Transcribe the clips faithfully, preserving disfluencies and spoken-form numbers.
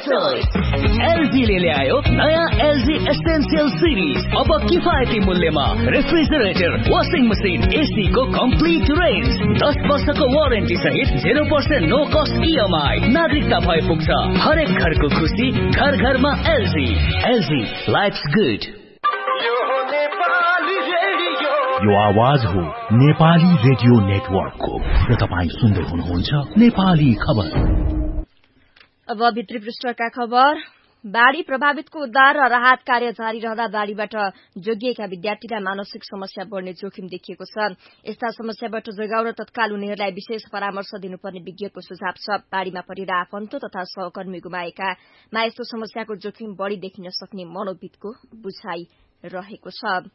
choice. LG ले ले आयो नयाँ एलजी एसेन्शियल सिरिज। अब किफायती मूल्यमा रेफ्रिजरेटर, वाशिङ मसिन, एसी को कम्प्लिट रेन्ज, दस वर्षको वारेन्टी सहित zero percent no cost EMI. नागरिकता भए पुग्छ हरेक घरको खुसी, घर घरमा एलजी। LG lives good. यो आवाज हो नेपाली रेडियो नेटवर्कको र तपाईँ सुन्दै हुनुहुन्छ नेपाली खबर। अब भित्री पृष्ठका खबर। बाढ़ी प्रभावितको उद्धार र राहत कार्य जारी रहँदा बाढ़ीबाट जोगिएका विद्यार्थीलाई मानसिक समस्या बढ्ने जोखिम देखिएको छ। यस्ता समस्याबाट जोगाउन तत्काल उनीहरूलाई विशेष परामर्श दिनुपर्ने विज्ञको सुझाव छ। बाढ़ीमा परेर आफन्त तथा सहकर्मी गुमाएकामा यस्तो समस्याको जोखिम बढ़ी देखिन सक्ने मनोविदको बुझाइ रहेको छ।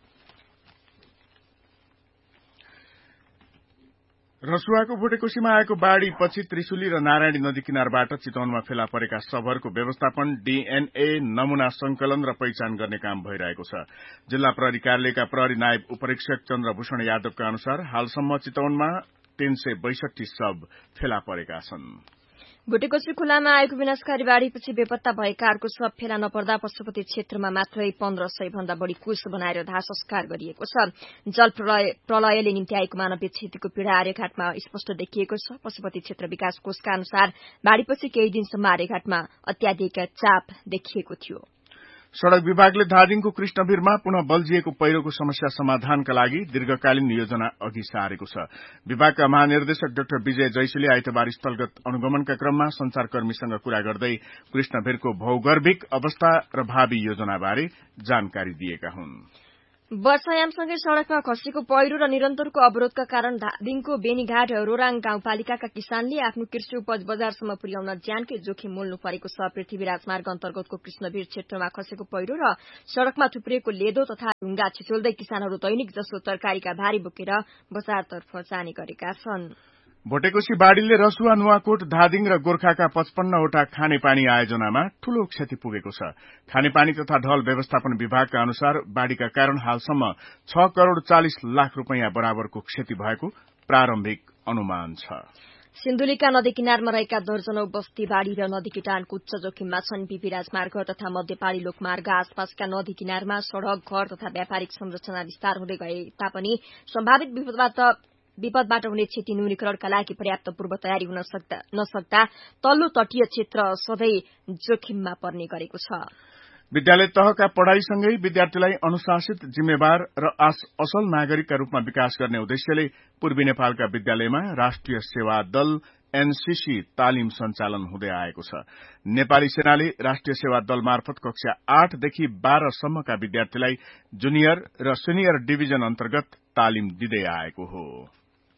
रसुवाको भुटेकोसीमा आएको बाढ़ी पछि त्रिशुली र नारायणी नदी किनारबाट चितवनमा फेला परेका शवहरूको व्यवस्थापन, डीएनए नमूना संकलन र पहिचान गर्ने काम भइरहेको छ। जिल्ला प्रहरी कार्यालयका प्रहरी नायब उपरीक्षक चन्द्रभूषण यादवका अनुसार हालसम्म चितवनमा तीन सय बैसठी शव फेला परेका छन्। भुटेकोशी खुलामा आएको विनाशकारी बाढ़ीपछि बेपत्ता भएकाहरूको शव फेला नपर्दा पशुपति क्षेत्रमा मात्रै पन्ध्र सय भन्दा बढ़ी कुश बनाएर दाह संस्कार गरिएको छ। जल प्रलयले निम्ति आएको मानवीय क्षतिको पीड़ा आर्यघाटमा स्पष्ट देखिएको छ। पशुपति क्षेत्र विकास कोषका अनुसार बाढ़ीपछि केही दिनसम्म आर्यघाटमा अत्याधिक चाप देखिएको थियो। सड़क विभागले धादिङको कृष्णवीरमा पुनः बल्झिएको पहिरोको समस्या समाधानका लागि दीर्घकालीन योजना अघि सारेको छ। विभागका महानिर्देशक डाक्टर विजय जैसीले आइतबार स्थलगत अनुगमनका क्रममा संचारकर्मीसँग कुरा गर्दै कृष्णवीरको भौगर्भिक अवस्था र भावी योजनाबारे जानकारी दिएका हुन्। वर्षायामसँगै सड़कमा खसेको पहिरो र निरन्तरको अवरोधका कारण धादिङको बेनीघाट रोराङ गाउँपालिकाका किसानले आफ्नो कृषि उपज बजारसम्म पुर्याउन ज्यानकै जोखिम मोल्नु परेको छ। पृथ्वी राजमार्ग अन्तर्गतको कृष्णवीर क्षेत्रमा खसेको पहिरो र सड़कमा थुप्रिएको लेदो तथा ढुङ्गा छिचोल्दै किसानहरू दैनिक जसो तरकारीका भारी बोकेर बजारतर्फ जाने गरेका छन्। भोटेकोशी बाढ़ीले रसुवा, नुवाकोट, धादिङ र गोर्खाका पचपन्नवटा खानेपानी आयोजनामा ठूलो क्षति पुगेको छ। खानेपानी तथा ढल व्यवस्थापन विभागका अनुसार बाढ़ीका कारण हालसम्म छ करोड़ चालिस लाख रूपियाँ बराबरको क्षति भएको प्रारम्भिक अनुमान छ। सिन्धुलीका नदी किनारमा रहेका दर्जनौ बस्ती बाढ़ी र नदी किटानको उच्च जोखिममा छन्। पीपी राजमार्ग तथा मध्यपाड़ी लोकमार्ग आसपासका नदी किनारमा सड़क, घर तथा व्यापारिक संरचना विस्तार हुँदै गए तापनि सम्भावित विपदबाट विपदबाट हुने क्षति न्यूनीकरणका लागि पर्याप्त पूर्व तयारी हुन नसक्दा तल्लो तटीय क्षेत्र सधैँ जोखिममा पर्ने गरेको छ। विद्यालय तहका पढ़ाईसँगै विद्यार्थीलाई अनुशासित, जिम्मेवार र असल नागरिकका रूपमा विकास गर्ने उद्देश्यले पूर्वी नेपालका विद्यालयमा राष्ट्रिय सेवा दल एनसीसी तालिम सञ्चालन हुँदै आएको छ। नेपाली सेनाले राष्ट्रिय सेवा दल मार्फत कक्षा आठदेखि बाह्रसम्मका विद्यार्थीलाई जुनियर र सिनियर डिभिजन अन्तर्गत तालिम दिँदै आएको हो।